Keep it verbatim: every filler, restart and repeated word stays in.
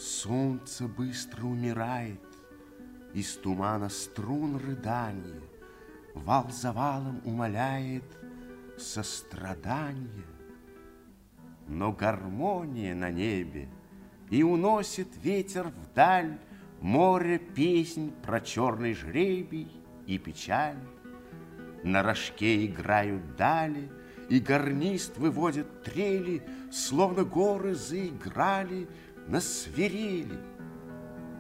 Солнце быстро умирает, из тумана струн рыдание, вал за валом умоляет сострадание. Но гармония на небе, и уносит ветер вдаль море песнь про черный жребий и печаль. На рожке играют дали, и гарнист выводит трели, словно горы заиграли на свирели.